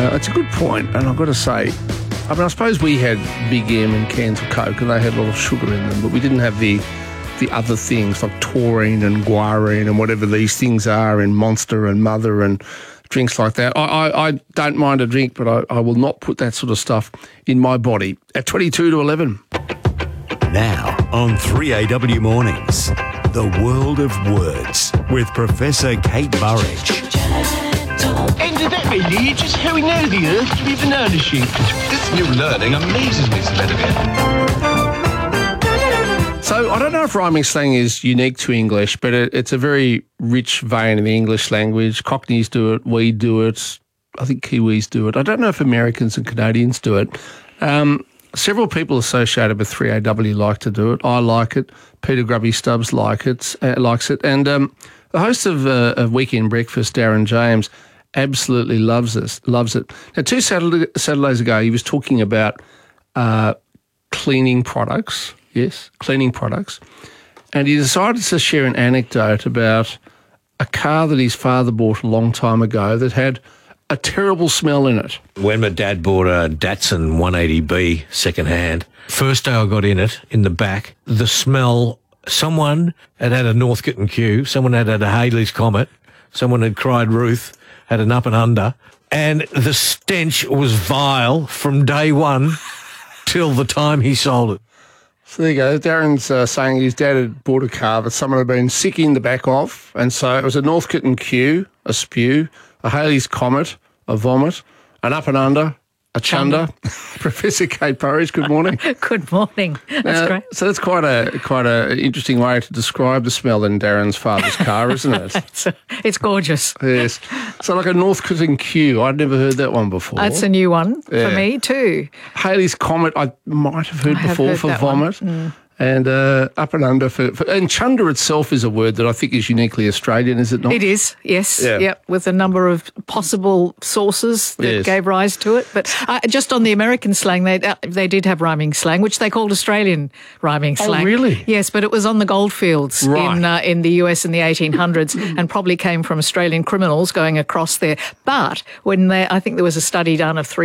It's a good point, and I've got to say, I mean, I suppose we had Big M and cans of Coke, and they had a lot of sugar in them, but we didn't have the other things like taurine and guarine and whatever these things are, and Monster and Mother and drinks like that. I don't mind a drink, but I will not put that sort of stuff in my body. At 22 to 11. Now on 3AW Mornings, the world of words with Professor Kate Burridge. End of that, really. Just how we know the Earth to be banana shaped. This new learning amazes me, Sir. So I don't know if rhyming slang is unique to English, but it's a very rich vein in the English language. Cockneys do it, we do it, I think Kiwis do it. I don't know if Americans and Canadians do it. Several people associated with 3AW like to do it. I like it. Peter Grubby Stubbs likes it. And the host of Weekend Breakfast, Darren James, absolutely loves it. Now, 2 Saturdays ago, he was talking about cleaning products. Yes, cleaning products. And he decided to share an anecdote about a car that his father bought a long time ago that had a terrible smell in it. When my dad bought a Datsun 180B second-hand, first day I got in it, in the back, the smell, someone had a Northcote & Kew, someone had a Halley's Comet, someone had cried Ruth, had an Up and Under, and the stench was vile from day one till the time he sold it. So there you go. Darren's saying his dad had bought a car that someone had been sick in the back of, and so it was a Northcote & Kew, a spew, a Halley's Comet, a vomit, an Up and Under, a chunder. Professor Kate Burridge, good morning. Good morning. That's great. So that's quite a interesting way to describe the smell in Darren's father's car, isn't it? It's gorgeous. Yes. So like a Northcote & Kew. I'd never heard that one before. That's a new one for me too. Halley's Comet, I might have heard before for vomit. And Up and Under and chunder itself is a word that I think is uniquely Australian, is it not? It is, yes. Yeah. Yep, with a number of possible sources that gave rise to it. But just on the American slang, they did have rhyming slang, which they called Australian rhyming slang. Oh, really? Yes, but it was on the goldfields in the US in the 1800s and probably came from Australian criminals going across there. But I think there was a study done of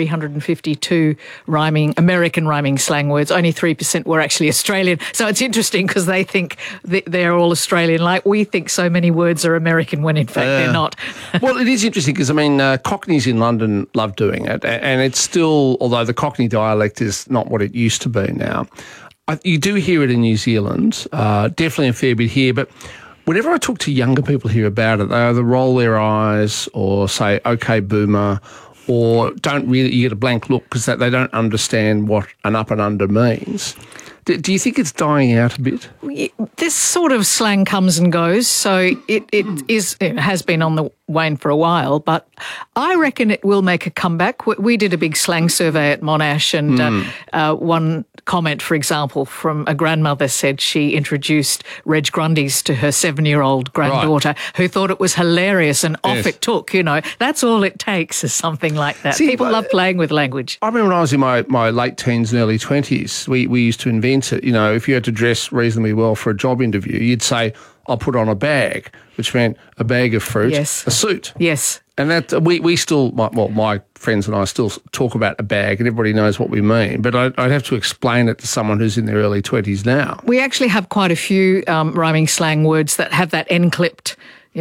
352 American rhyming slang words, only 3% were actually Australian. So it's interesting because they think they're all Australian, like we think so many words are American when in fact they're not. Well, it is interesting because, I mean, Cockneys in London love doing it, and it's still, although the Cockney dialect is not what it used to be now, you do hear it in New Zealand, definitely a fair bit here, but whenever I talk to younger people here about it, they either roll their eyes or say, okay, boomer, or you get a blank look because they don't understand what an Up and Under means. Do you think it's dying out a bit? This sort of slang comes and goes, so it has been on the wane for a while, but I reckon it will make a comeback. We did a big slang survey at Monash, and one comment, for example, from a grandmother said she introduced Reg Grundy's to her 7-year-old granddaughter, who thought it was hilarious, and off it took. That's all it takes is something like that. People love playing with language. I remember when I was in my late teens and early 20s, we used to invent it. If you had to dress reasonably well for a job interview, you'd say, I'll put on a bag, which meant a bag of fruit, a suit. Yes. And that we still, my friends and I still talk about a bag, and everybody knows what we mean. But I'd have to explain it to someone who's in their early 20s now. We actually have quite a few rhyming slang words that have that end clipped.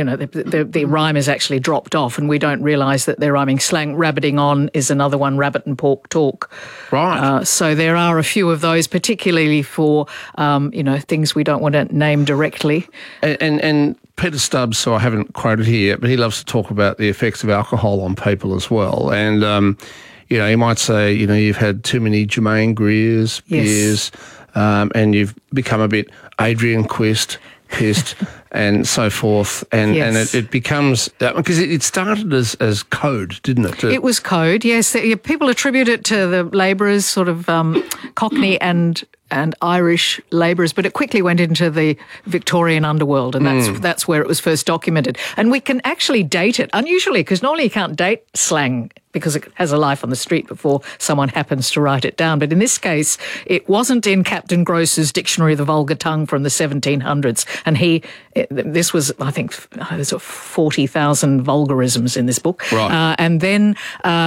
The rhyme is actually dropped off and we don't realise that they're rhyming slang. Rabbiting on is another one, rabbit and pork talk. Right. So there are a few of those, particularly for, things we don't want to name directly. And Peter Stubbs, so I haven't quoted here, but he loves to talk about the effects of alcohol on people as well. And, he might say, you've had too many Jermaine Greers beers, and you've become a bit Adrian Quest, pissed, and so forth, and it becomes because it started as code, didn't it? It was code, yes. People attribute it to the labourers, sort of Cockney and Irish labourers, but it quickly went into the Victorian underworld, and that's where it was first documented. And we can actually date it, unusually, because normally you can't date slang because it has a life on the street before someone happens to write it down. But in this case, it wasn't in Captain Gross's Dictionary of the Vulgar Tongue from the 1700s. And this was, I think, there's 40,000 vulgarisms in this book. Right. And then